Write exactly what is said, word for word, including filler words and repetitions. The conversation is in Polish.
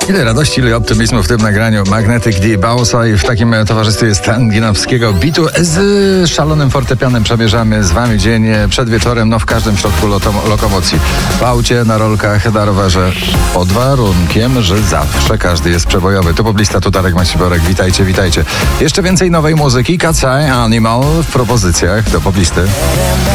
Ile radości, ile optymizmu w tym nagraniu. Magnetic D. Bausa i w takim towarzystwie jest stan ginowskiego bitu. Z szalonym fortepianem przemierzamy z wami dzień przed wieczorem, no w każdym środku loto- lokomocji. W aucie, na rolkach, na rowerze. Pod warunkiem, że zawsze każdy jest przebojowy. Tu poblista, tu Darek Maciborek. Witajcie, witajcie. Jeszcze więcej nowej muzyki. Kacaj, Animal w propozycjach do poblisty.